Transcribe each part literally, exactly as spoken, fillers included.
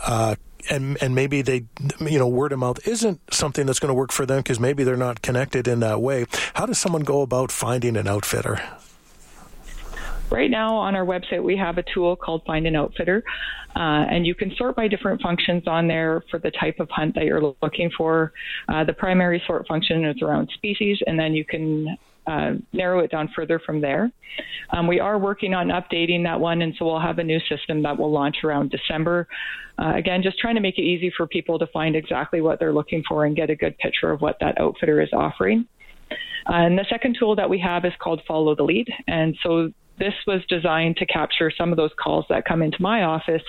uh, and and maybe they, you know, word of mouth isn't something that's going to work for them because maybe they're not connected in that way. How does someone go about finding an outfitter? Right now on our website, we have a tool called Find an Outfitter, uh, and you can sort by different functions on there for the type of hunt that you're looking for. Uh, the primary sort function is around species, and then you can uh, narrow it down further from there. Um, we are working on updating that one, and so we'll have a new system that will launch around December. Uh, again, just trying to make it easy for people to find exactly what they're looking for and get a good picture of what that outfitter is offering. Uh, and the second tool that we have is called Follow the Lead, and so this was designed to capture some of those calls that come into my office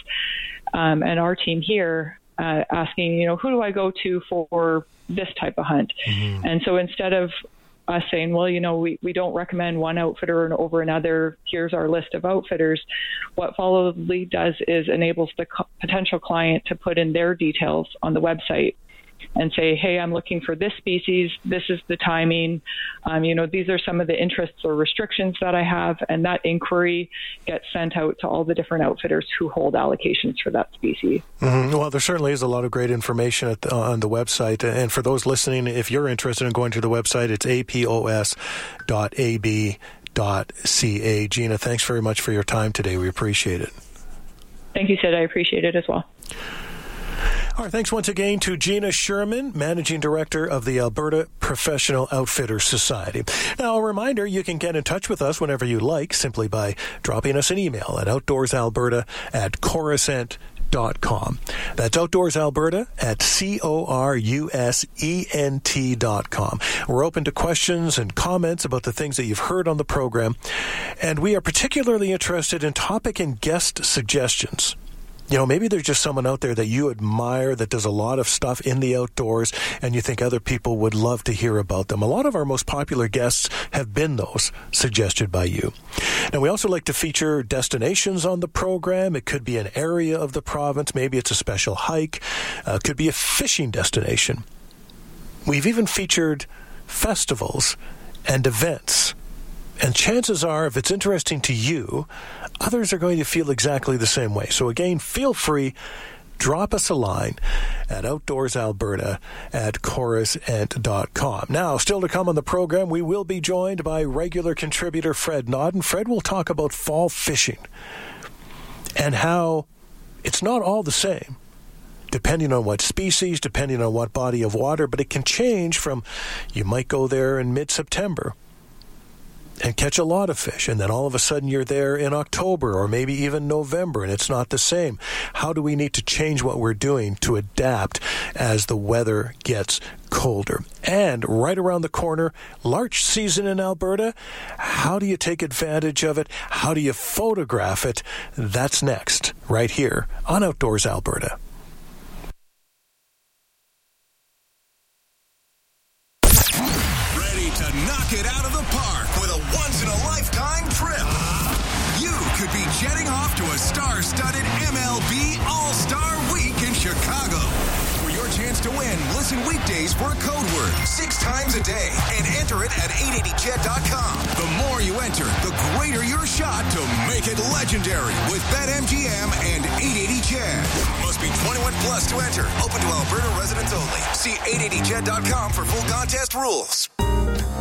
um, and our team here uh, asking, you know, who do I go to for this type of hunt? Mm-hmm. And so instead of us saying, well, you know, we, we don't recommend one outfitter over another, here's our list of outfitters, what Follow the Lead does is enables the co- potential client to put in their details on the website and say, hey, I'm looking for this species. This is the timing. Um, you know, these are some of the interests or restrictions that I have. And that inquiry gets sent out to all the different outfitters who hold allocations for that species. Mm-hmm. Well, there certainly is a lot of great information at the, on the website. And for those listening, if you're interested in going to the website, it's a p o s dot a b dot c a. Gina, thanks very much for your time today. We appreciate it. Thank you, Sid. I appreciate it as well. All right, thanks once again to Gina Sherman, Managing Director of the Alberta Professional Outfitters Society. Now, a reminder, you can get in touch with us whenever you like simply by dropping us an email at outdoorsalberta at corusent dot com. That's outdoorsalberta at C O R U S E N T dot com. We're open to questions and comments about the things that you've heard on the program, and we are particularly interested in topic and guest suggestions. You know, maybe there's just someone out there that you admire that does a lot of stuff in the outdoors and you think other people would love to hear about them. A lot of our most popular guests have been those suggested by you. Now, we also like to feature destinations on the program. It could be an area of the province. Maybe it's a special hike. Uh, it could be a fishing destination. We've even featured festivals and events. And chances are, if it's interesting to you, others are going to feel exactly the same way. So again, feel free, drop us a line at outdoorsalberta at corusent dot com. Now, still to come on the program, we will be joined by regular contributor Fred Nodden. Fred will talk about fall fishing and how it's not all the same, depending on what species, depending on what body of water, but it can change from, you might go there in mid-September and catch a lot of fish, and then all of a sudden you're there in October or maybe even November, and it's not the same. How do we need to change what we're doing to adapt as the weather gets colder? And right around the corner, larch season in Alberta. How do you take advantage of it? How do you photograph it? That's next, right here on Outdoors Alberta. Ready to knock it out of the park with a once-in-a-lifetime trip. You could be jetting off to a star-studded M L B All-Star Week in Chicago. For your chance to win, listen weekdays for a code word six times a day and enter it at eight eighty jet dot com. The more you enter, the greater your shot to make it legendary with BetMGM and eight eighty jet. Must be twenty-one plus to enter. Open to Alberta residents only. See eight eighty jet dot com for full contest rules.